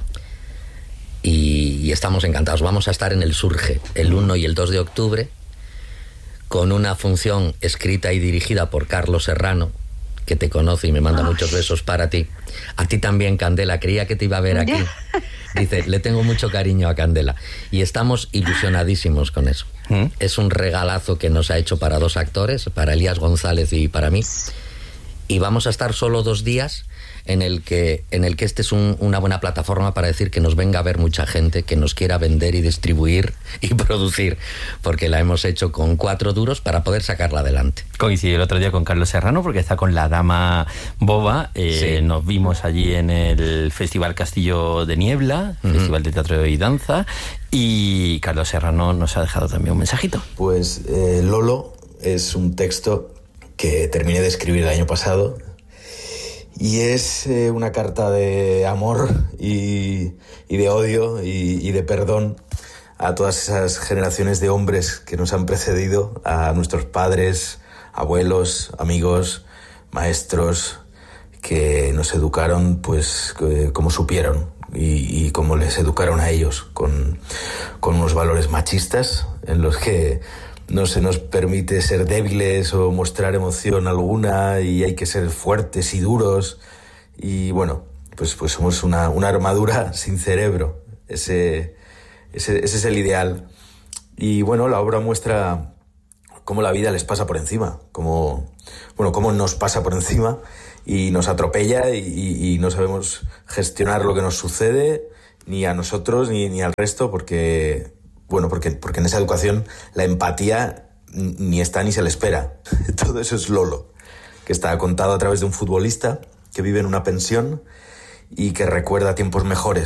U: y, y estamos encantados. Vamos a estar en el Surge el uno y el dos de octubre con una función escrita y dirigida por Carlos Serrano, que te conoce y me manda Ay. muchos besos para ti. A ti también, Candela, creía que te iba a ver aquí. Dice, le tengo mucho cariño a Candela. Y estamos ilusionadísimos con eso. ¿Mm? Es un regalazo que nos ha hecho para dos actores, para Elías González y para mí. Y vamos a estar solo dos días en el que, en el que este es un, una buena plataforma para decir que nos venga a ver mucha gente, que nos quiera vender y distribuir y producir, porque la hemos hecho con cuatro duros para poder sacarla adelante.
H: Coincidí el otro día con Carlos Serrano porque está con La Dama Boba. Eh, sí. Nos vimos allí en el Festival Castillo de Niebla, uh-huh. Festival de Teatro y Danza, y Carlos Serrano nos ha dejado también un mensajito.
C: Pues eh, Lolo es un texto que terminé de escribir el año pasado, y es eh, una carta de amor y, y de odio y, y de perdón a todas esas generaciones de hombres que nos han precedido, a nuestros padres, abuelos, amigos, maestros, que nos educaron pues eh, como supieron y, y como les educaron a ellos, con, con unos valores machistas en los que no se nos permite ser débiles o mostrar emoción alguna, y hay que ser fuertes y duros. Y bueno, pues, pues somos una, una armadura sin cerebro. Ese, ese, ese es el ideal. Y bueno, la obra muestra cómo la vida les pasa por encima, cómo, bueno, cómo nos pasa por encima y nos atropella, y, y, y no sabemos gestionar lo que nos sucede, ni a nosotros ni, ni al resto, porque... Bueno, porque, porque en esa educación la empatía ni está ni se le espera. Todo eso es Lolo, que está contado a través de un futbolista que vive en una pensión y que recuerda tiempos mejores,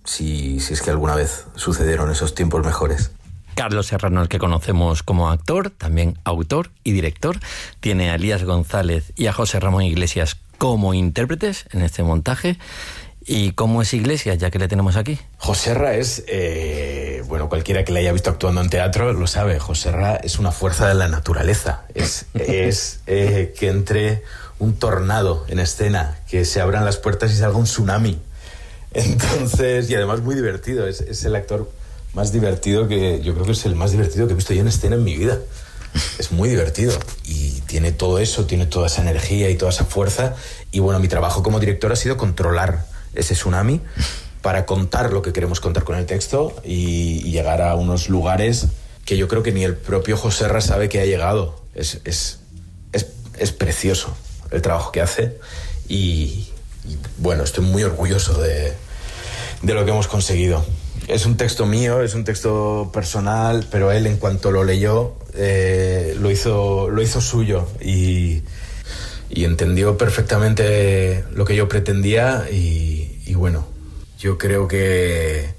C: si, si es que alguna vez sucedieron esos tiempos mejores.
H: Carlos Serrano, el que conocemos como actor, también autor y director, tiene a Elías González y a José Ramón Iglesias como intérpretes en este montaje. ¿Y cómo es Iglesias, ya que le tenemos aquí?
C: Joserra es, eh, bueno, cualquiera que le haya visto actuando en teatro lo sabe. Joserra es una fuerza de la naturaleza. Es, es eh, que entre un tornado en escena, que se abran las puertas y salga un tsunami. Entonces, y además muy divertido. Es, es el actor más divertido que, yo creo que es el más divertido que he visto yo en escena en mi vida. Es muy divertido y tiene todo eso, tiene toda esa energía y toda esa fuerza. Y bueno, mi trabajo como director ha sido controlar ese tsunami para contar lo que queremos contar con el texto y, y llegar a unos lugares que yo creo que ni el propio Joserra sabe que ha llegado. Es, es, es, es precioso el trabajo que hace y, y bueno, estoy muy orgulloso de, de lo que hemos conseguido. Es un texto mío, es un texto personal, pero él, en cuanto lo leyó, eh, lo hizo, lo hizo suyo y, y entendió perfectamente lo que yo pretendía y, y bueno, yo creo que,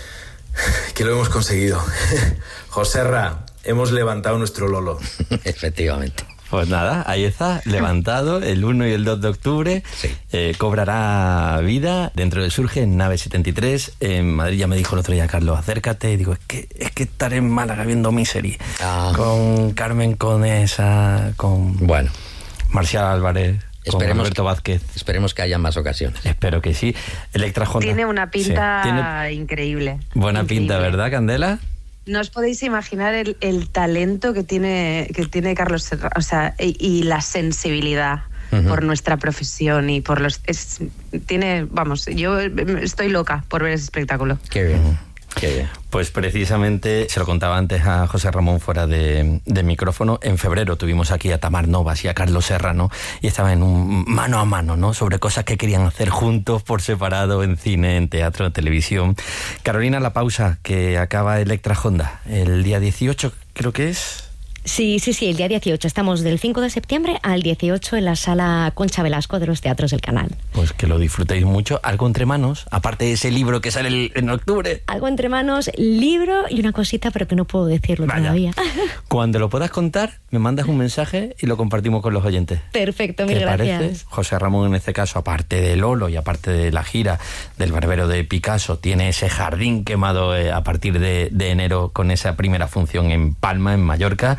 C: que lo hemos conseguido. Joserra, hemos levantado nuestro Lolo.
U: Efectivamente.
H: Pues nada, ahí está, levantado el uno y el dos de octubre, sí. eh, cobrará vida dentro de Surge en Nave setenta y tres, en Madrid. Ya me dijo el otro día Carlos, acércate, y digo, es que, es que estaré en Málaga viendo Misery, ah. con Carmen Conesa, con
U: bueno.
H: Marcial Álvarez, con
U: esperemos
H: Alberto
U: que,
H: Vázquez.
U: Esperemos que haya más ocasiones.
H: Espero que sí. Electra Honda.
T: Tiene una pinta
H: sí. ¿Tiene
T: increíble.
H: Buena
T: increíble.
H: pinta, ¿verdad, Candela?
T: No os podéis imaginar el, el talento que tiene, que tiene Carlos Serrano, o sea, y, y la sensibilidad uh-huh. por nuestra profesión y por los... Es, tiene, vamos, yo estoy loca por ver ese espectáculo.
U: Qué bien. Uh-huh. Qué bien.
H: Pues precisamente, se lo contaba antes a José Ramón fuera de, de micrófono, en febrero tuvimos aquí a Tamar Novas y a Carlos Serrano y estaban en un mano a mano, ¿no?, sobre cosas que querían hacer juntos, por separado, en cine, en teatro, en televisión. Carolina La Pausa, que acaba Electra Honda el día dieciocho, creo que es...
S: Sí, sí, sí, el día dieciocho. Estamos del cinco de septiembre al dieciocho en la sala Concha Velasco de los Teatros del Canal.
H: Pues que lo disfrutéis mucho. Algo entre manos, aparte de ese libro que sale en octubre.
S: Algo entre manos, libro y una cosita, pero que no puedo decirlo Vaya. todavía.
H: Cuando lo puedas contar, me mandas un mensaje y lo compartimos con los oyentes.
S: Perfecto, mil
H: ¿Qué
S: gracias.
H: Parece? José Ramón, en este caso, aparte de Lolo y aparte de la gira del Barbero de Picasso, tiene ese jardín quemado eh, a partir de, de enero con esa primera función en Palma, en Mallorca,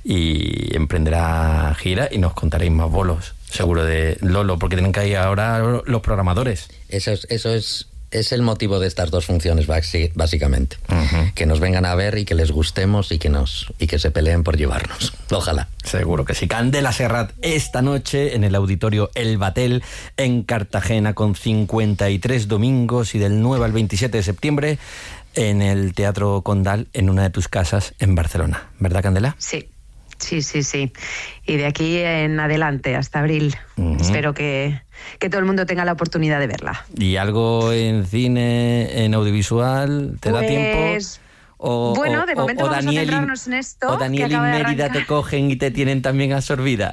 H: y emprenderá gira y nos contaréis más bolos, seguro, de Lolo, porque tienen que ir ahora los programadores.
U: Eso es, eso es, es el motivo de estas dos funciones, básicamente. Uh-huh. Que nos vengan a ver y que les gustemos y que nos y que se peleen por llevarnos. Ojalá.
H: Seguro que sí. Candela Serrat esta noche en el Auditorio El Batel en Cartagena, con cincuenta y tres domingos, y del nueve al veintisiete de septiembre en el Teatro Condal, en una de tus casas en Barcelona. ¿Verdad, Candela?
T: Sí. Sí, sí, sí. Y de aquí en adelante, hasta abril. Uh-huh. Espero que, que todo el mundo tenga la oportunidad de verla.
H: ¿Y algo en cine, en audiovisual? ¿Te
T: pues,
H: da tiempo? O,
T: bueno, de
H: o,
T: momento
H: o
T: vamos
H: Daniel
T: a centrarnos en esto.
H: ¿O Daniel y Mérida te cogen y te tienen también absorbida?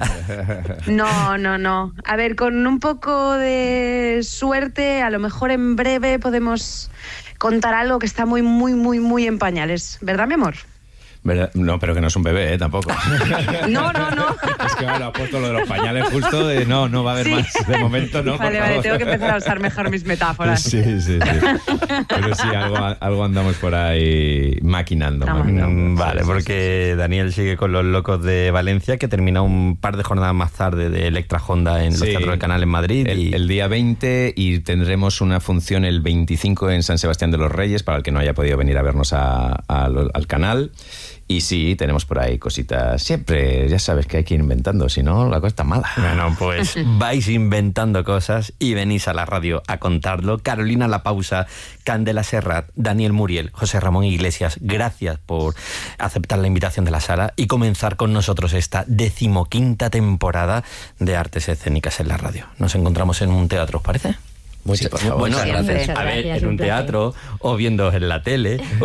T: No, no, no. A ver, con un poco de suerte, a lo mejor en breve podemos contar algo que está muy, muy, muy, muy en pañales. ¿Verdad, mi amor?
R: ¿Verdad? No, pero que no es un bebé, ¿eh? Tampoco.
T: No, no, no.
R: Es que me lo ha puesto lo de los pañales justo. De, no, no va a haber sí. más. De momento no.
T: Vale, vale, tengo que empezar a usar mejor mis metáforas.
R: Sí, sí, sí. Pero sí, algo, algo andamos por ahí maquinando. maquinando.
H: Vale, porque Daniel sigue con Los Locos de Valencia, que termina un par de jornadas más tarde de Electra Honda en los sí, Teatros del Canal en Madrid.
R: El,
H: y...
R: el día veinte, y tendremos una función el veinticinco en San Sebastián de los Reyes, para el que no haya podido venir a vernos a, a, al canal. Y sí, tenemos por ahí cositas. Siempre, ya sabes que hay que ir inventando, si no, la cosa está mala.
H: Bueno, pues vais inventando cosas y venís a la radio a contarlo. Carolina La Pausa, Candela Serrat, Daniel Muriel, José Ramón Iglesias, gracias por aceptar la invitación de la sala y comenzar con nosotros esta decimoquinta temporada de Artes Escénicas en la radio. Nos encontramos en un teatro, ¿os parece?
U: Muchas,
H: sí, por favor. Bueno,
U: muchas gracias.
H: A ver, en un teatro o viendo en la tele.